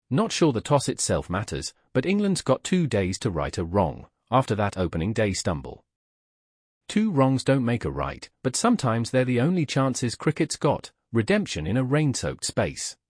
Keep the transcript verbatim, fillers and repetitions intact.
Not sure the toss itself matters, but England's got two days to right a wrong, after that opening day stumble. Two wrongs don't make a right, but sometimes they're the only chances cricket's got, redemption in a rain-soaked space.